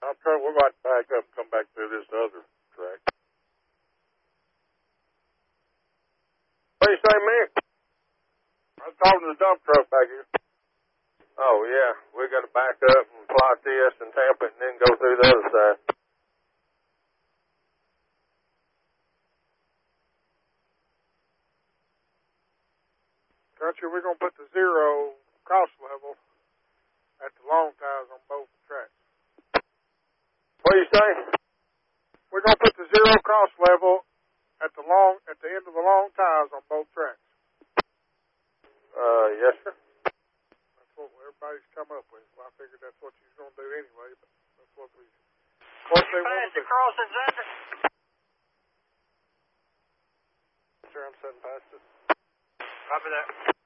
We're going to back up and come back through this other track. What do you say, Mick? I was talking to the dump truck back here. Oh, yeah. We got to back up and plot this and tamp it and then go through the other side. Country, we're going to put the 0 cross level at the long ties on both tracks. What do you say? We're going to put the 0 cross level at the end of the long ties on both tracks. Yes, sir. That's what everybody's come up with. Well, I figured that's what you was going to do anyway, but that's what they want to do. Crossing, Xander. Sure, I'm setting past it. Copy that.